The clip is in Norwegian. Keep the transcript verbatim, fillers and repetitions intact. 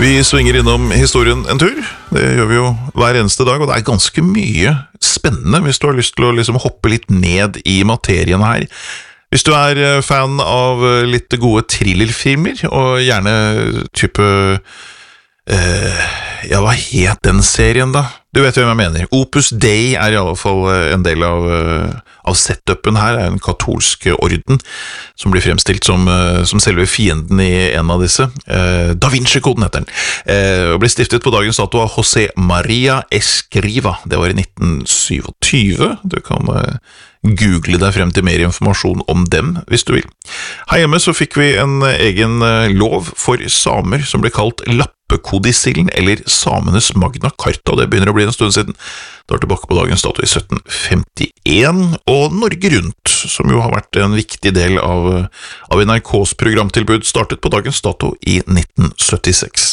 Vi svinger innom historien en tur. Det gjør vi jo hver eneste dag, og det er ganske mye spennende hvis du har lyst til å liksom hoppe litt ned i materien her. Hvis du er fan av litt gode thrillerfilmer, og gjerne type... Uh, ja, hva het den serien da? Du vet hvem jeg mener. Opus Dei er i alle fall en del av, uh, av setupen her. Det er en katolsk orden som blir fremstilt som, uh, som selve fienden i en av disse. Uh, Da Vinci-koden heter den. Uh, og ble stiftet på dagens dato av José María Escriva. Det var i nitten tjuesju. Du kan uh, google deg frem til mer informasjon om dem, hvis du vil. Her hjemme så fikk vi en egen uh, lov for samer som ble kalt lapp Kodicillen, eller Samenes Magna Carta, og det begynner å bli en stund siden. Det var tilbake på dagens dato i sytten femtien, og Norge Rundt, som jo har vært en viktig del av, av N R K's programtilbud, startet på dagens dato i nitten syttiseks.